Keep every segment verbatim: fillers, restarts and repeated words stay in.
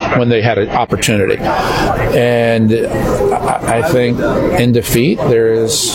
when they had an opportunity. And I think in defeat, there is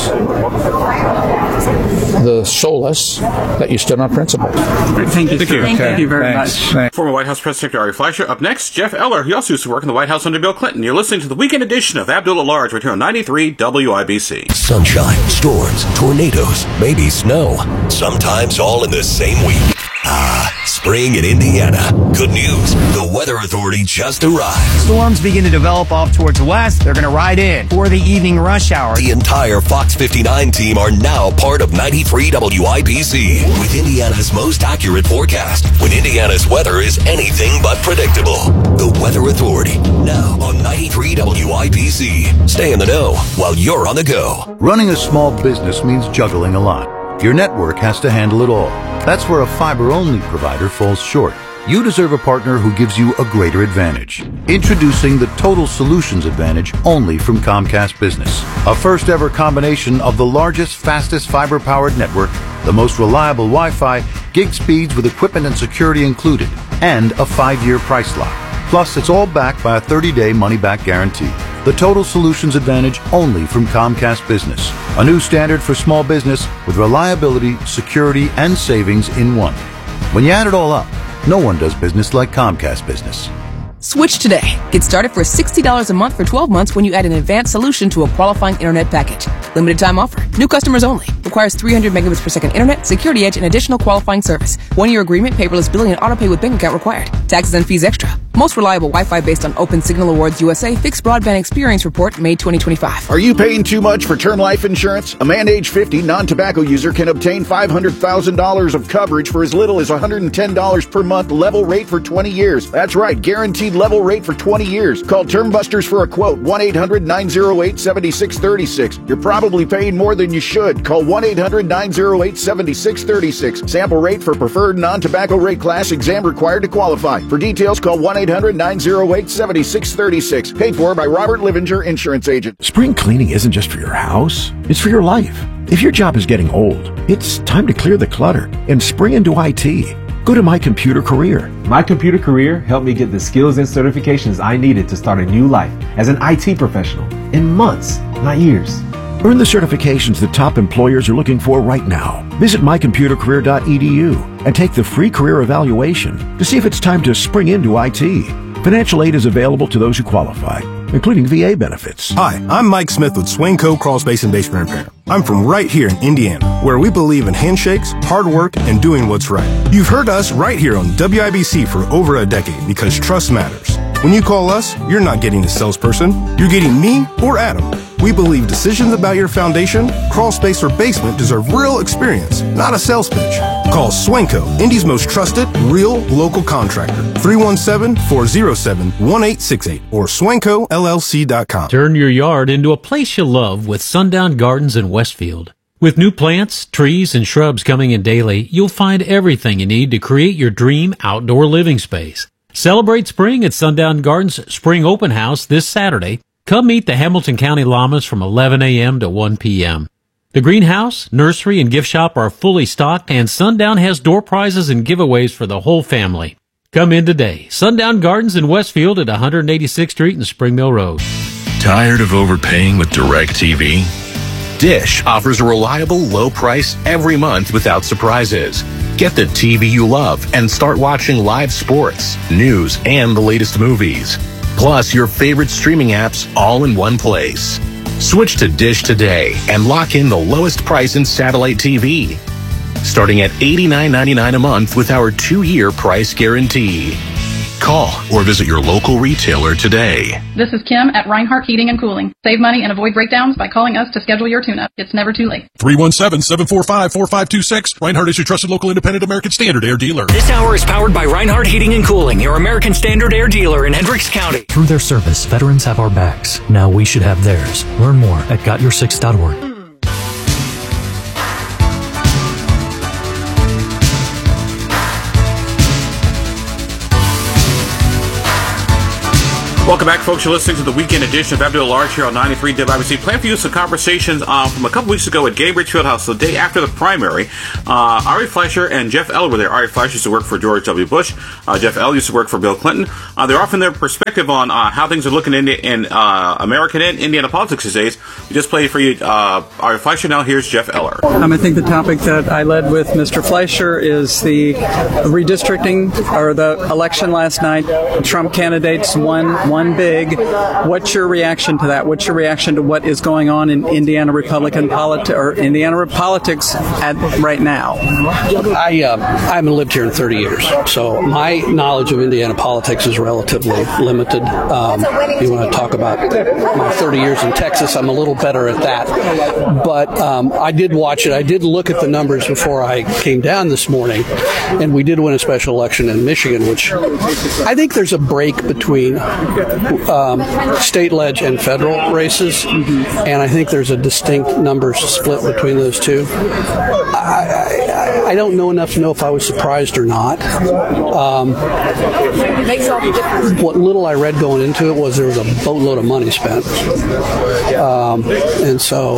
the solace that you stood on principle. Thank you, Thank sir. you. Thank, Okay. you very Thanks. much. Thanks. Former White House Press Secretary Fleischer. Up next, Jeff Eller. He also used to work in the White House under Bill Clinton. You're listening to the weekend edition of Abdul at Large right here on ninety-three W I B C. Sunshine, storms, tornadoes, maybe snow. Sometimes all in the same week. Ah, spring in Indiana. Good news. The Weather Authority just arrived. Storms begin to develop off towards the west. They're going to ride in for the evening rush hour. The entire Fox fifty-nine team are now part of ninety-three W I B C with Indiana's most accurate forecast when Indiana's weather is anything but predictable. The Weather Authority, now on ninety-three W I B C. Stay in the know while you're on the go. Running a small business means juggling a lot. Your network has to handle it all. That's where a fiber-only provider falls short. You deserve a partner who gives you a greater advantage. Introducing the Total Solutions Advantage only from Comcast Business. A first-ever combination of the largest, fastest fiber-powered network, the most reliable Wi-Fi, gig speeds with equipment and security included, and a five-year price lock. Plus, it's all backed by a thirty-day money-back guarantee. The Total Solutions Advantage only from Comcast Business. A new standard for small business with reliability, security, and savings in one. When you add it all up, no one does business like Comcast Business. Switch today. Get started for sixty dollars a month for twelve months when you add an advanced solution to a qualifying internet package. Limited time offer. New customers only. Requires three hundred megabits per second internet, security edge, and additional qualifying service. One-year agreement, paperless billing, and auto pay with bank account required. Taxes and fees extra. Most reliable Wi-Fi based on Open Signal Awards U S A Fixed Broadband Experience Report, May twenty twenty-five. Are you paying too much for term life insurance? A man age fifty, non-tobacco user can obtain five hundred thousand dollars of coverage for as little as one hundred ten dollars per month, level rate for twenty years. That's right, guaranteed level rate for twenty years. Call Term Busters for a quote, one eight hundred nine oh eight seven six three six. You're probably paying more than you should. Call one eight hundred nine oh eight seven six three six. Sample rate for preferred non-tobacco rate class, exam required to qualify. For details, call one eight hundred nine oh eight seven six three six. Paid for by Robert Livinger, Insurance Agent. Spring cleaning isn't just for your house, it's for your life. If your job is getting old, it's time to clear the clutter and spring into I T. Go to My Computer Career. My Computer Career helped me get the skills and certifications I needed to start a new life as an I T professional in months, not years. Earn the certifications that top employers are looking for right now. Visit my computer career dot e d u and take the free career evaluation to see if it's time to spring into I T. Financial aid is available to those who qualify, including V A benefits. Hi, I'm Mike Smith with Swingco Crawl Space and Basement Repair. I'm from right here in Indiana, where we believe in handshakes, hard work, and doing what's right. You've heard us right here on W I B C for over a decade because trust matters. When you call us, you're not getting a salesperson. You're getting me or Adam. We believe decisions about your foundation, crawl space, or basement deserve real experience, not a sales pitch. Call Swanco, Indy's most trusted, real, local contractor. three one seven, four oh seven, one eight six eight or swanco l l c dot com. Turn your yard into a place you love with Sundown Gardens in Westfield. With new plants, trees, and shrubs coming in daily, you'll find everything you need to create your dream outdoor living space. Celebrate spring at Sundown Gardens Spring Open House this Saturday. Come meet the Hamilton County Llamas from eleven a.m. to one p.m. The greenhouse, nursery, and gift shop are fully stocked, and Sundown has door prizes and giveaways for the whole family. Come in today. Sundown Gardens in Westfield at one eighty-sixth Street and Spring Mill Road. Tired of overpaying with DirecTV? Dish offers a reliable, low price every month without surprises. Get the T V you love and start watching live sports, news, and the latest movies. Plus your favorite streaming apps all in one place. Switch to Dish today and lock in the lowest price in satellite T V. Starting at eighty-nine ninety-nine a month with our two-year price guarantee. Call or visit your local retailer today. This is Kim at Reinhardt Heating and Cooling. Save money and avoid breakdowns by calling us to schedule your tune-up. It's never too late. three one seven, seven four five, four five two six. Reinhardt is your trusted local independent American Standard Air dealer. This hour is powered by Reinhardt Heating and Cooling, your American Standard Air dealer in Hendricks County. Through their service, veterans have our backs. Now we should have theirs. Learn more at got your six dot org. Welcome back, folks. You're listening to the weekend edition of Abdul Large here on ninety-three W I B C. Plan for you some conversations um, from a couple weeks ago at Gainbridge Fieldhouse, the day after the primary. Uh, Ari Fleischer and Jeff Eller were there. Ari Fleischer used to work for George W. Bush. Uh, Jeff Eller used to work for Bill Clinton. Uh, they're offering their perspective on uh, how things are looking in, in uh, American and Indiana politics these days. We just played for you uh, Ari Fleischer. Now here's Jeff Eller. Um, I think the topic that I led with Mister Fleischer is the redistricting, or the election last night. Trump candidates won, won big. What's your reaction to that? What's your reaction to what is going on in Indiana Republican politics, or Indiana politics at right now? I uh, I haven't lived here in thirty years, so my knowledge of Indiana politics is relatively limited. Um, you want to talk about my thirty years in Texas, I'm a little better at that. But um, I did watch it. I did look at the numbers before I came down this morning, and we did win a special election in Michigan, which I think there's a break between um, state ledge and federal races, and I think there's a distinct numbers split between those two. I, I, I don't know enough to know if I was surprised or not. Um, what little I read going into it was there was a boatload of money spent. Um, and so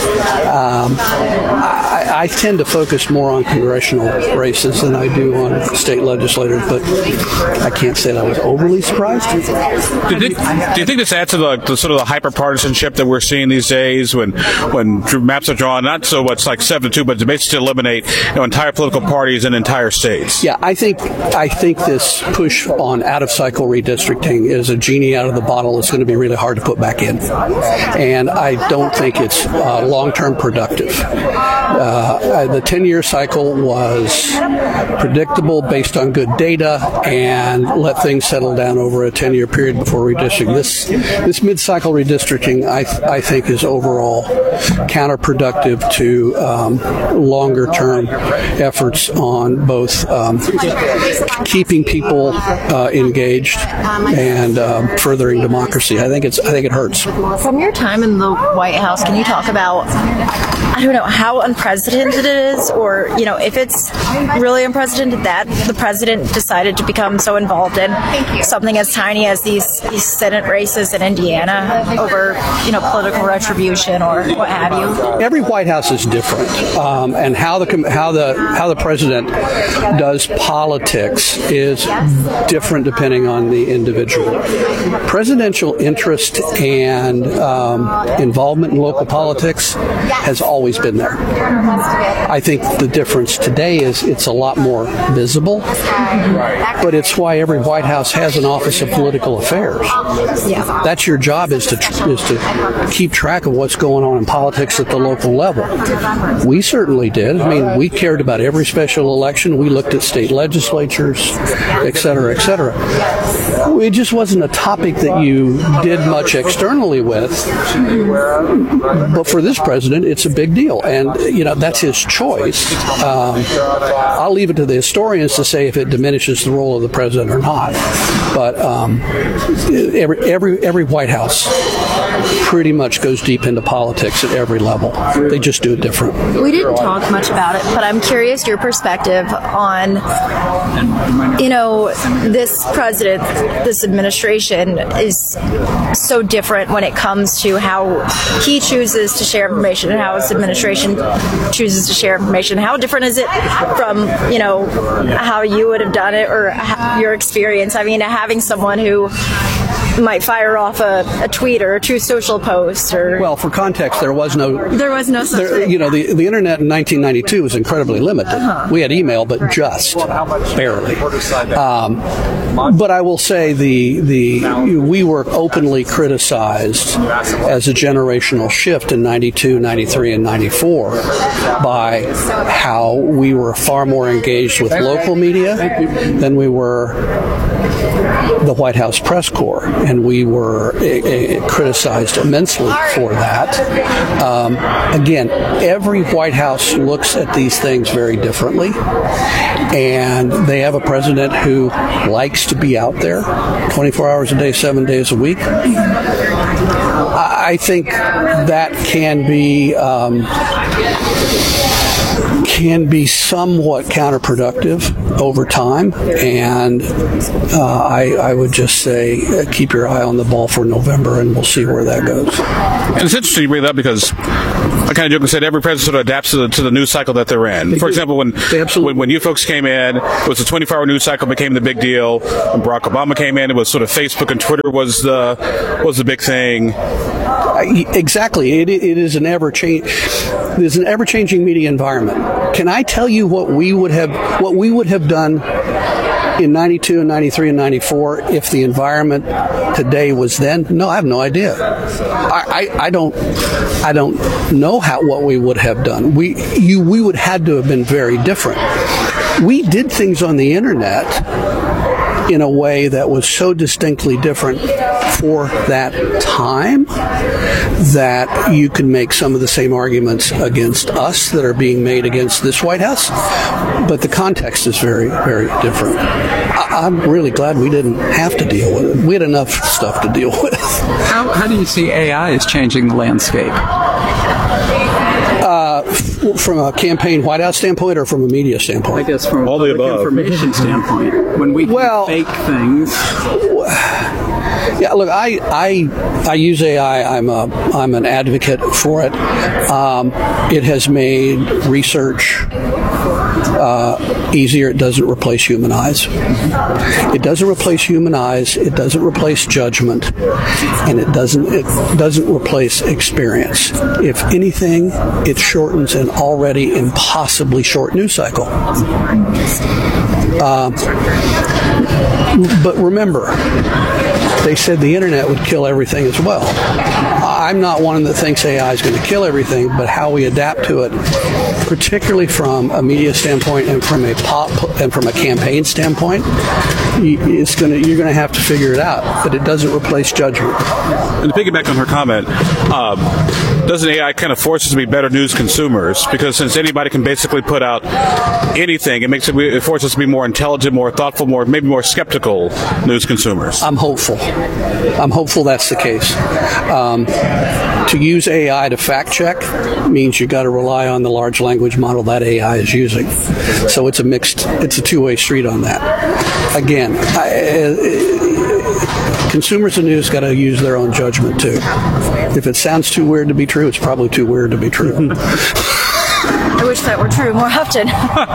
um, I, I tend to focus more on congressional races than I do on state legislators, but I can't say that I was overly surprised. Do you think, do you think this adds to the, the sort of the hyper-partisanship that we're seeing these days when when maps are drawn, not so much like seven to two, but to basically eliminate you know, entire political parties and entire states? Yeah, I think I think this push on out-of-cycle redistricting is a genie out of the bottle that's going to be really hard to put back in. And I don't think it's uh, long-term productive. Uh, the ten-year cycle was predictable based on good data and let things settle down over a ten-year period before redistricting. This this mid-cycle redistricting, I, th- I think, is overall counterproductive to um, longer-term efforts on both um, keeping people uh, engaged and um, furthering democracy. I think it's I think it hurts. From your time in the White House, can you talk about, I don't know, how unprecedented it is, or, you know, if it's really unprecedented that the president decided to become so involved in something as tiny as these, these Senate races in Indiana over, you know, political retribution or what have you? Every White House is different, um, and how the how the how the president does politics is different depending on the individual. Presidential interest and um, involvement in local politics has always been there. I think the difference today is it's a lot more visible, but it's why every White House has an Office of Political Affairs. That's your job, is to is to keep track of what's going on in politics at the local level. We certainly did. I mean, we cared about every special election. We looked at state legislatures, et cetera, et cetera. It just wasn't a topic that you did much externally with. But for this president, it's a big deal. And, you know, that's his choice. Um, I'll leave it to the historians to say if it diminishes the role of the president or not. But um, every, every, every White House pretty much goes deep into politics at every level. They just do it different. We didn't talk much about it, but I'm curious your perspective on, you know, this president, this administration is so different when it comes to how he chooses to share information and how his administration chooses to share information. How different is it from, you know, how you would have done it or your experience? I mean, having someone who might fire off a, a tweet or a true social post, or well, for context, there was no there was no such there, thing. You know, the the internet in nineteen ninety-two was incredibly limited. Uh-huh. We had email, but just barely. Um, but I will say the the we were openly criticized as a generational shift in ninety-two, ninety-three, and ninety-four by how we were far more engaged with local media than we were the White House press corps, and we were uh, uh, criticized immensely for that. Um, again, every White House looks at these things very differently, and they have a president who likes to be out there twenty-four hours a day, seven days a week. I think that can be um, can be somewhat counterproductive over time, and uh, I, I would just say uh, keep your eye on the ball for November, and we'll see where that goes. And it's interesting you bring that up because I kind of joke and said every president sort of adapts to the, to the news cycle that they're in. They For do. example, when, when when you folks came in, it was the twenty-four hour news cycle became the big deal. When Barack Obama came in, it was sort of Facebook and Twitter was the was the big thing. Exactly. It, it is an ever change. There's an ever changing media environment. Can I tell you what we would have what we would have done in ninety-two and ninety-three and ninety-four if the environment today was then? No, I have no idea. I, I, I don't I don't know how what we would have done. We you we would had to have been very different. We did things on the internet in a way that was so distinctly different for that time that you could make some of the same arguments against us that are being made against this White House, but the context is very, very different. I- I'm really glad we didn't have to deal with it. We had enough stuff to deal with. How, how do you see A I is changing the landscape? Uh, f- from a campaign White House standpoint or from a media standpoint? I guess from all a the public above information standpoint. When we can well, fake things. Yeah, look, I, I I use A I. I'm a I'm an advocate for it. Um, it has made research uh, easier. It doesn't replace human eyes. It doesn't replace human eyes. It doesn't replace judgment, and it doesn't it doesn't replace experience. If anything, it shortens an already impossibly short news cycle. Uh, but remember, they said the internet would kill everything as well. I'm not one that thinks A I is going to kill everything, but how we adapt to it, particularly from a media standpoint and from a pop and from a campaign standpoint, it's going to you're going to have to figure it out. But it doesn't replace judgment. And to piggyback on her comment, um, doesn't A I kind of force us to be better news consumers? Because since anybody can basically put out anything, it makes it, it forces us to be more intelligent, more thoughtful, more maybe more skeptical news consumers. I'm hopeful. I'm hopeful that's the case. Um, to use A I to fact check means you got to rely on the large language model that A I is using. So it's a mixed, it's a two-way street on that. Again, I, uh, consumers of news got to use their own judgment too. If it sounds too weird to be true, it's probably too weird to be true. I wish that were true more often.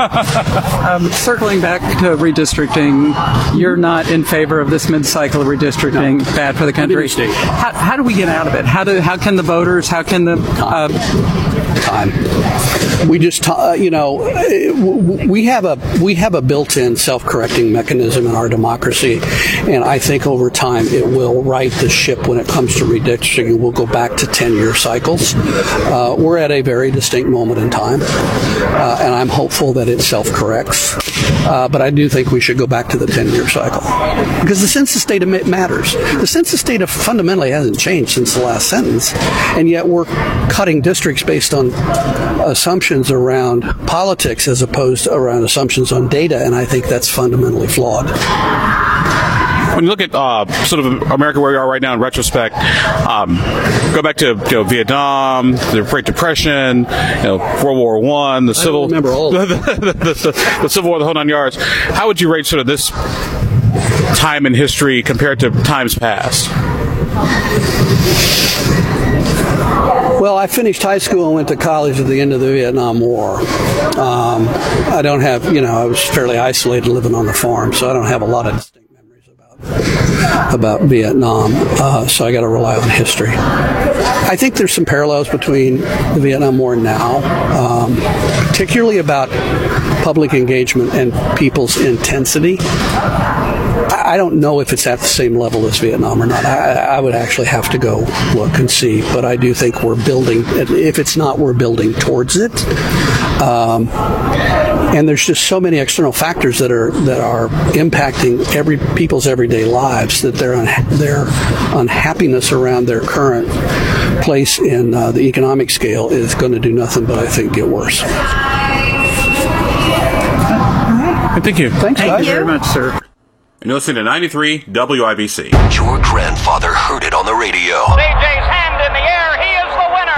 um, circling back to redistricting, you're not in favor of this mid-cycle redistricting, no. Bad for the country. How, how do we get out of it? How do how can the voters? How can the uh, time? We just, uh, you know, we have a we have a built-in self-correcting mechanism in our democracy, and I think over time it will right the ship when it comes to redistricting. We'll go back to ten-year cycles. Uh, we're at a very distinct moment in time, uh, and I'm hopeful that it self-corrects. Uh, but I do think we should go back to the ten-year cycle because the census data matters. The census data fundamentally hasn't changed since the last sentence, and yet we're cutting districts based on assumptions around politics as opposed to around assumptions on data, and I think that's fundamentally flawed. When you look at uh, sort of America where we are right now in retrospect, um, go back to you know, Vietnam, the Great Depression, you know, World War One, the Civil, I don't remember all the, the, the, the, the Civil War, the whole nine yards. How would you rate sort of this time in history compared to times past? Well, I finished high school and went to college at the end of the Vietnam War. Um, I don't have, you know, I was fairly isolated living on the farm, so I don't have a lot of distinct memories about about Vietnam. Uh, so I got to rely on history. I think there's some parallels between the Vietnam War and now, um, particularly about public engagement and people's intensity. I don't know if it's at the same level as Vietnam or not. I, I would actually have to go look and see, but I do think we're building, if it's not, we're building towards it. Um, and there's just so many external factors that are that are impacting every people's everyday lives that their unha- their unhappiness around their current place in uh, the economic scale is going to do nothing but, I think, get worse. Thank you. Thanks, Thank guys. you very much, sir. And you're listening to ninety-three W I B C. Your grandfather heard it on the radio. C J's hand in the air. He is the winner. Your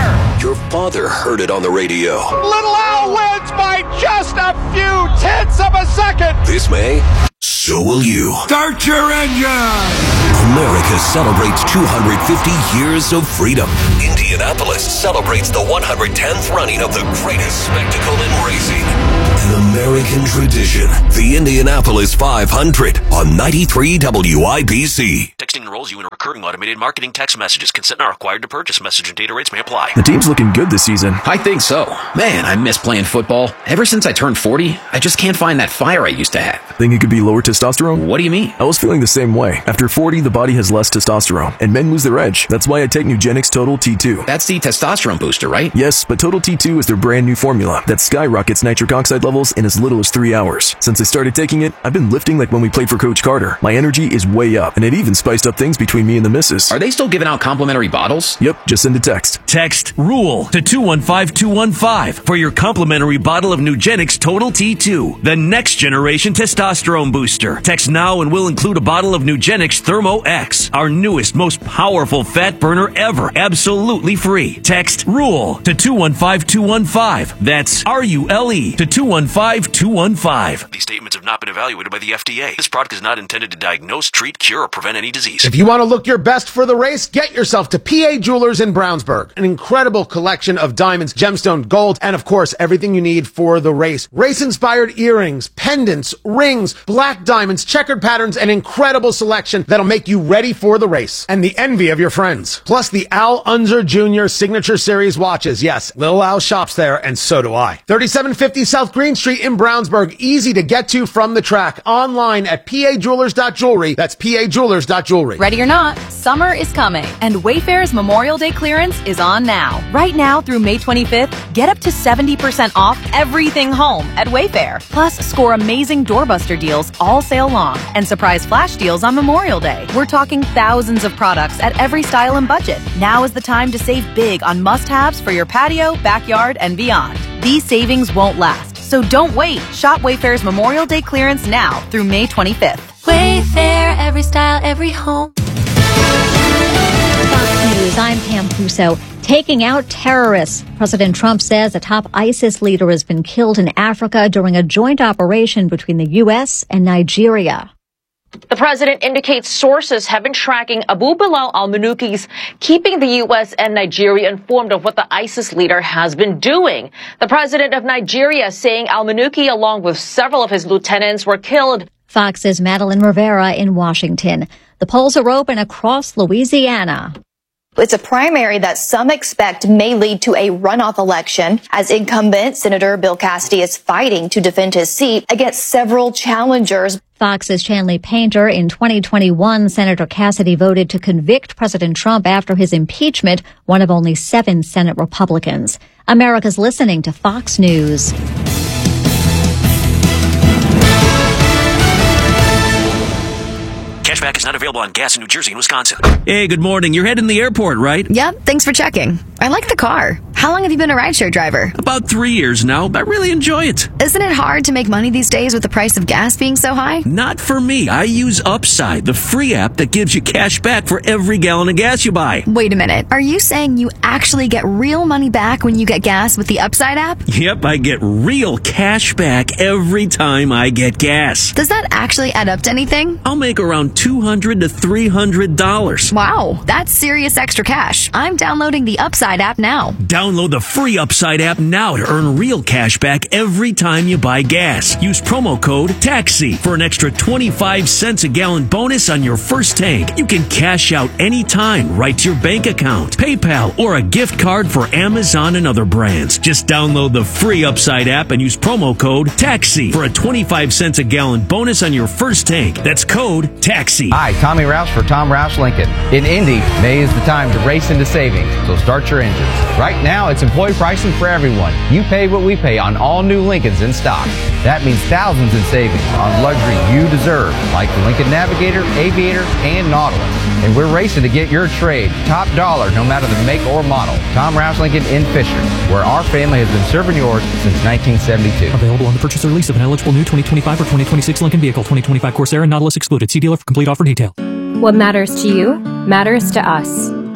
Your father heard it on the radio. Little Al wins by just a few tenths of a second. This May, so will you. Start your engine. America celebrates two hundred fifty years of freedom. Indianapolis celebrates the one hundred tenth running of the greatest spectacle in racing. An American tradition. The Indianapolis five hundred on ninety-three W I B C. Texting enrolls you in a recurring automated marketing text messages. Consent not required to purchase. Message and data rates may apply. The team's looking good this season. I think so. Man, I miss playing football. Ever since I turned forty, I just can't find that fire I used to have. Think it could be lower testosterone? What do you mean? I was feeling the same way. After forty, the body has less testosterone, and men lose their edge. That's why I take Nugenix Total T two. That's the testosterone booster, right? Yes, but Total T two is their brand new formula that skyrockets nitric oxide levels in as little as three hours. Since I started taking it, I've been lifting like when we played for Coach Carter. My energy is way up, and it even spiced up things between me and the missus. Are they still giving out complimentary bottles? Yep, just send a text. Text RULE to two one five two one five for your complimentary bottle of Nugenix Total T two, the next generation testosterone booster. Text now and we'll include a bottle of Nugenix Thermo X, our newest, most powerful fat burner ever, absolutely free. Text RULE to two one five two one five. That's R U L E to two one five two one five. These statements have not been evaluated by the F D A. This product is not intended to diagnose, treat, cure, or prevent any disease. If you want to look your best for the race, get yourself to P A Jewelers in Brownsburg. An incredible collection of diamonds, gemstone, gold, and of course, everything you need for the race. Race-inspired earrings, pendants, rings, black diamonds, checkered patterns, and incredible selection that'll make you ready for the race and the envy of your friends. Plus the Al Unser Junior Signature Series watches. Yes, Lil Al shops there, and so do I. thirty-seven fifty South Green Street in Brownsburg. Easy to get to from the track. Online at P A jewelers dot jewelry. That's P A jewelers dot jewelry. Ready or not, summer is coming, and Wayfair's Memorial Day clearance is on now. Right now through May twenty-fifth, get up to seventy percent off everything home at Wayfair. Plus, score amazing doorbuster deals all sale long and surprise flash deals on Memorial Day. We're talking thousands of products at every style and budget. Now is the time to save big on must-haves for your patio, backyard, and beyond. These savings won't last, so don't wait. Shop Wayfair's Memorial Day clearance now through May twenty-fifth. Wayfair, every style, every home. Fox News, I'm Pam Puso. Taking out terrorists. President Trump says a top ISIS leader has been killed in Africa during a joint operation between the U S and Nigeria. The president indicates sources have been tracking Abu Bilal al-Manuki's, keeping the U S and Nigeria informed of what the ISIS leader has been doing. The president of Nigeria saying al-Manuki, along with several of his lieutenants, were killed. Fox's Madeline Rivera in Washington. The polls are open across Louisiana. It's a primary that some expect may lead to a runoff election, as incumbent Senator Bill Cassidy is fighting to defend his seat against several challengers. Fox's Chanley Painter. In twenty twenty-one, Senator Cassidy voted to convict President Trump after his impeachment, one of only seven Senate Republicans. America's listening to Fox News. Cashback is not available on gas in New Jersey and Wisconsin. Hey, good morning. You're heading the airport, right? Yep, thanks for checking. I like the car. How long have you been a rideshare driver? About three years now. I really enjoy it. Isn't it hard to make money these days with the price of gas being so high? Not for me. I use Upside, the free app that gives you cash back for every gallon of gas you buy. Wait a minute. Are you saying you actually get real money back when you get gas with the Upside app? Yep, I get real cash back every time I get gas. Does that actually add up to anything? I'll make around two hundred to three hundred dollars. Wow, that's serious extra cash. I'm downloading the Upside app now. Download the free Upside app now to earn real cash back every time you buy gas. Use promo code TAXI for an extra twenty-five cents a gallon bonus on your first tank. You can cash out anytime right to your bank account, PayPal, or a gift card for Amazon and other brands. Just download the free Upside app and use promo code TAXI for a twenty-five cents a gallon bonus on your first tank. That's code TAXI. Hi, Tommy Roush for Tom Roush Lincoln. In Indy, May is the time to race into savings, so start your engines. Right now, it's employee pricing for everyone. You pay what we pay on all new Lincolns in stock. That means thousands in savings on luxury you deserve, like the Lincoln Navigator, Aviator, and Nautilus. And we're racing to get your trade top dollar no matter the make or model. Tom Roush Lincoln in Fisher, where our family has been serving yours since nineteen seventy-two. Available on the purchase or lease of an eligible new twenty twenty-five or twenty twenty-six Lincoln vehicle. twenty twenty-five Corsair and Nautilus excluded. See dealer for complete offer detail. What matters to you matters to us.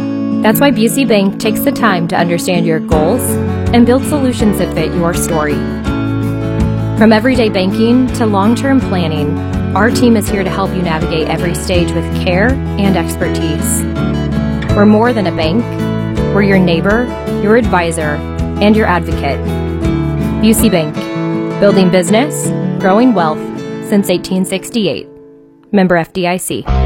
That's why Busey Bank takes the time to understand your goals and build solutions that fit your story. From everyday banking to long-term planning, our team is here to help you navigate every stage with care and expertise. We're more than a bank. We're your neighbor, your advisor, and your advocate. Busey Bank, building business, growing wealth since eighteen sixty-eight. Member F D I C.